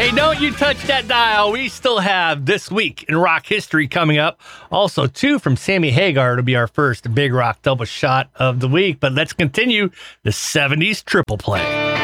Hey, don't you touch that dial. We still have This Week in Rock History coming up. Also, 2 from Sammy Hagar to be our first Big Rock double shot of the week. But let's continue the 70s triple play.